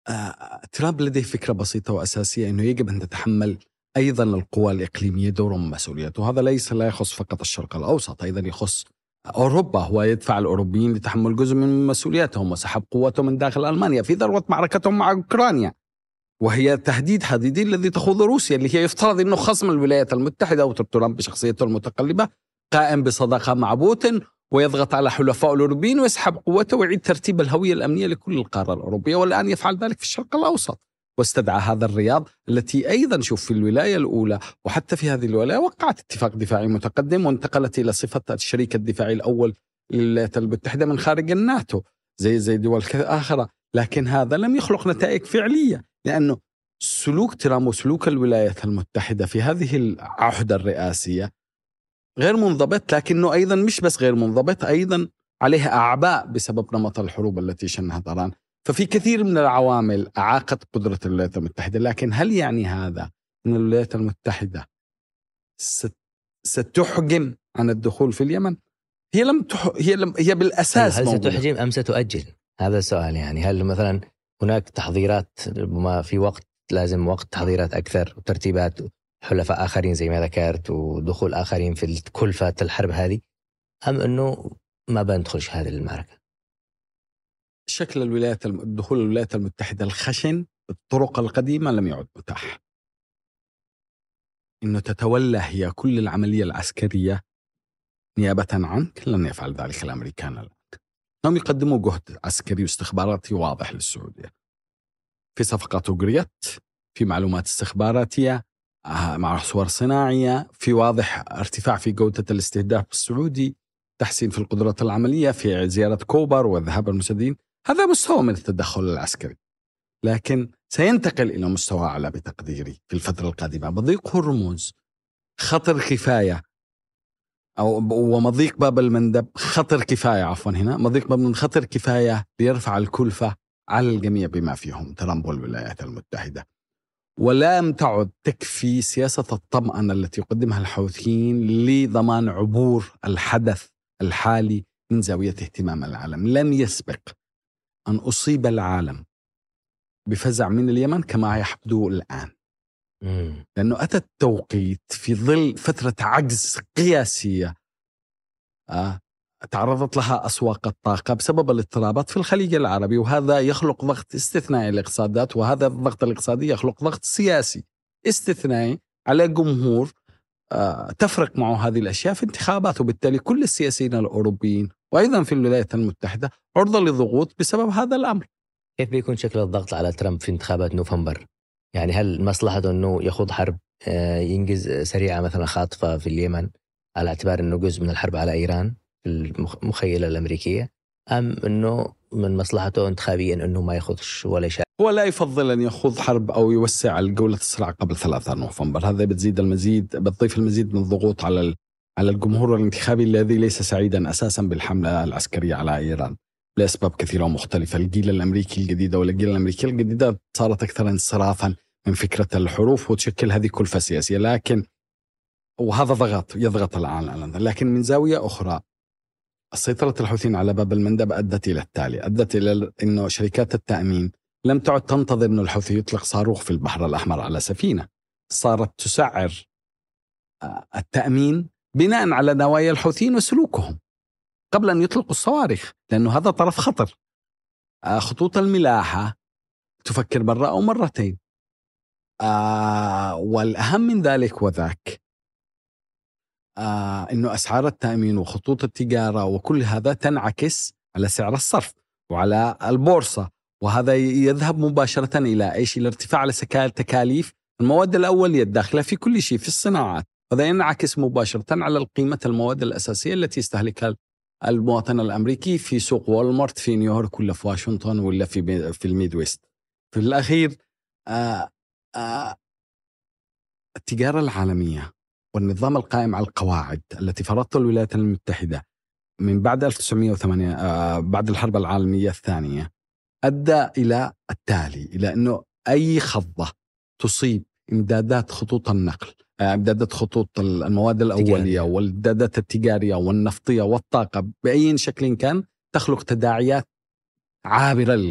ترامب لديه فكرة بسيطة وأساسية، أنه يجب أن تتحمل أيضا القوى الإقليمية دور ومسؤوليته. وهذا لا يخص فقط الشرق الأوسط، أيضا يخص أوروبا. هو يدفع الأوروبيين لتحمل جزء من مسؤولياتهم وسحب قوتهم من داخل ألمانيا في ذروة معركتهم مع أوكرانيا، وهي تهديد حديدي الذي تخوض روسيا، اللي هي يفترض أنه خصم الولايات المتحدة وترامب بشخصيته المتقلبة قائم بصداقة مع بوتين، ويضغط على حلفاء الأوروبيين ويسحب قوته ويعيد ترتيب الهوية الأمنية لكل القارة الأوروبية. والآن يفعل ذلك في الشرق الأوسط، واستدعى هذا الرياض التي أيضا شوف في الولاية الأولى وحتى في هذه الولاية وقعت اتفاق دفاعي متقدم وانتقلت إلى صفة الشريك الدفاعي الأول للولايات المتحدة من خارج الناتو زي دول آخرى. لكن هذا لم يخلق نتائج فعلية، لأنه سلوك ترامب وسلوك الولايات المتحدة في هذه العهدة الرئاسية غير منضبط، لكنه أيضا مش بس غير منضبط، أيضا عليه أعباء بسبب نمط الحروب التي شنها إيران. ففي كثير من العوامل أعاقت قدرة الولايات المتحدة. لكن هل يعني هذا أن الولايات المتحدة ستحجم عن الدخول في اليمن؟ هي بالأساس هل ستحجم أم ستؤجل؟ هذا السؤال. يعني هل مثلا هناك تحضيرات، ربما في وقت لازم وقت تحضيرات أكثر وترتيبات حلفاء آخرين زي ما ذكرت ودخول آخرين في كلفة الحرب هذه، أم أنه ما بندخلش هذه المعركة؟ شكل دخول الولايات المتحدة الخشن بالطرق القديمة لم يعد متاح. إنه تتولى هي كل العملية العسكرية نيابة عنك لن يفعل ذلك الأمريكان الآن. هم يقدموا جهد عسكري واستخباراتي واضح للسعودية في صفقات أجريت، في معلومات استخباراتية مع صور صناعية، في واضح ارتفاع في جودة الاستهداف السعودي، تحسين في القدرات العملية، في زيارة كوبر وذهاب المساعدين. هذا مستوى من التدخل العسكري، لكن سينتقل إلى مستوى أعلى بتقديري في الفترة القادمة. بضيق هرمز خطر كفاية، ومضيق باب المندب خطر كفاية، عفوا هنا مضيق باب المندب خطر كفاية ليرفع الكلفة على الجميع بما فيهم ترامب والولايات المتحدة. ولم تعد تكفي سياسة الطمأنة التي يقدمها الحوثيين لضمان عبور الحدث الحالي من زاوية اهتمام العالم. لم يسبق أن أصيب العالم بفزع من اليمن كما يحدث الآن، لأنه أتى التوقيت في ظل فترة عجز قياسية تعرضت لها أسواق الطاقة بسبب الاضطرابات في الخليج العربي، وهذا يخلق ضغط استثنائي للاقتصادات، وهذا الضغط الاقتصادي يخلق ضغط سياسي استثنائي على جمهور تفرق معه هذه الأشياء في انتخابات، وبالتالي كل السياسيين الأوروبيين وأيضا في الولايات المتحدة عرضة لضغوط بسبب هذا الأمر. كيف بيكون شكل الضغط على ترامب في انتخابات نوفمبر؟ يعني هل مصلحته أنه يخوض حرب ينجز سريعة مثلا خاطفة في اليمن على اعتبار أنه جزء من الحرب على إيران في المخيلة الأمريكية، أم أنه من مصلحته انتخابيا أنه ما يخوضش ولا شيء؟ هو لا يفضل أن يخوض حرب أو يوسع الجولة الصراع قبل 3 نوفمبر. هذا بتضيف المزيد من الضغوط على الجمهور الانتخابي الذي ليس سعيدا أساسا بالحملة العسكرية على إيران لأسباب كثيرة ومختلفة. الجيل الأمريكي الجديد والجيل الأمريكي الجديدة صارت أكثر انصرافا من فكرة الحروف، وتشكل هذه كلفة سياسية. لكن وهذا يضغط الآن. لكن من زاوية أخرى سيطرة الحوثيين على باب المندب أدت إلى التالي، أدت إلى أنه شركات التأمين لم تعد تنتظر أن الحوثي يطلق صاروخ في البحر الأحمر على سفينة، صارت تسعر التأمين بناء على نوايا الحوثيين وسلوكهم قبل أن يطلقوا الصواريخ، لأنه هذا طرف خطر. خطوط الملاحة تفكر مرة أو مرتين. والأهم من ذلك وذاك إنه أسعار التأمين وخطوط التجارة وكل هذا تنعكس على سعر الصرف وعلى البورصة، وهذا يذهب مباشرة إلى إيش؟ إلى ارتفاع على تكاليف المواد الأولية الداخلة في كل شيء في الصناعات. هذا ينعكس مباشرة على القيمة المواد الأساسية التي يستهلكها المواطن الأمريكي في سوق والمارت في نيويورك ولا في واشنطن ولا في الميدويست. في الأخير التجارة العالمية والنظام القائم على القواعد التي فرضتها الولايات المتحدة من بعد 1908 بعد الحرب العالمية الثانية أدى إلى التالي، إلى أنه أي خضة تصيب إمدادات خطوط النقل، إمدادات خطوط المواد الأولية والإمدادات التجارية والنفطية والطاقة بأي شكل كان، تخلق تداعيات عابرة